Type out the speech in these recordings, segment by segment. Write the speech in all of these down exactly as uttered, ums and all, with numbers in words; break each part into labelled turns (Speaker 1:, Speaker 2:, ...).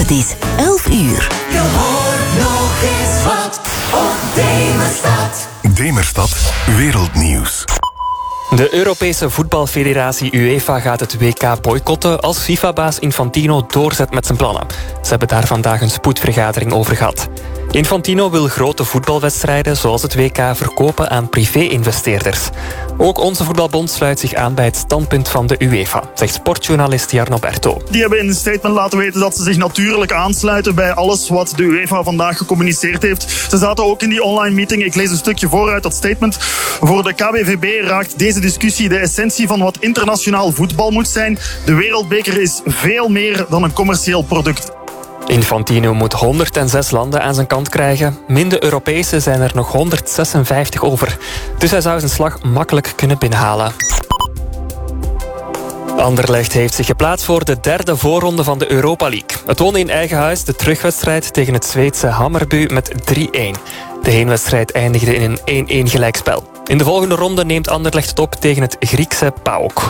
Speaker 1: Het is elf uur.
Speaker 2: Je hoort nog eens wat op Demerstad.
Speaker 3: Demerstad Wereldnieuws.
Speaker 4: De Europese voetbalfederatie UEFA gaat het W K boycotten als FIFA-baas Infantino doorzet met zijn plannen. Ze hebben daar vandaag een spoedvergadering over gehad. Infantino wil grote voetbalwedstrijden zoals het W K verkopen aan privé-investeerders. Ook onze voetbalbond sluit zich aan bij het standpunt van de UEFA, zegt sportjournalist Jarno Berto.
Speaker 5: Die hebben in een statement laten weten dat ze zich natuurlijk aansluiten bij alles wat de UEFA vandaag gecommuniceerd heeft. Ze zaten ook in die online meeting. Ik lees een stukje voor uit dat statement. Voor de K B V B raakt deze discussie de essentie van wat internationaal voetbal moet zijn. De wereldbeker is veel meer dan een commercieel product.
Speaker 4: Infantino moet honderdzes landen aan zijn kant krijgen. Minder Europese zijn er nog honderdzesenvijftig over. Dus hij zou zijn slag makkelijk kunnen binnenhalen. Anderlecht heeft zich geplaatst voor de derde voorronde van de Europa League. Het won in eigen huis de terugwedstrijd tegen het Zweedse Hammarby met drie-een. De heenwedstrijd eindigde in een één-één gelijkspel. In de volgende ronde neemt Anderlecht het op tegen het Griekse PAOK.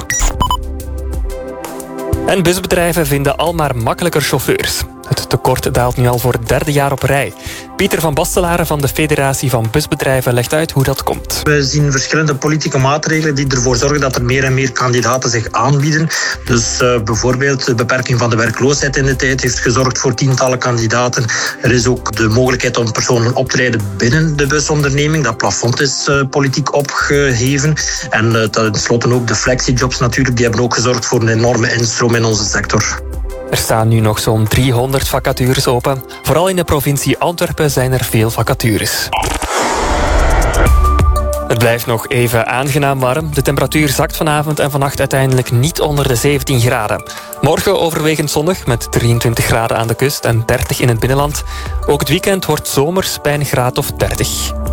Speaker 4: En busbedrijven vinden al maar makkelijker chauffeurs. Het tekort daalt nu al voor het derde jaar op rij. Pieter van Bastelaren van de Federatie van Busbedrijven legt uit hoe dat komt.
Speaker 6: We zien verschillende politieke maatregelen die ervoor zorgen dat er meer en meer kandidaten zich aanbieden. Dus uh, bijvoorbeeld de beperking van de werkloosheid in de tijd heeft gezorgd voor tientallen kandidaten. Er is ook de mogelijkheid om personen op te leiden binnen de busonderneming. Dat plafond is uh, politiek opgeheven. En uh, tenslotte ook de flexijobs natuurlijk. Die hebben ook gezorgd voor een enorme instroom in onze sector.
Speaker 4: Er staan nu nog zo'n driehonderd vacatures open. Vooral in de provincie Antwerpen zijn er veel vacatures. Het blijft nog even aangenaam warm. De temperatuur zakt vanavond en vannacht uiteindelijk niet onder de zeventien graden. Morgen overwegend zonnig met drieëntwintig graden aan de kust en dertig in het binnenland. Ook het weekend wordt zomers bij een graad of dertig.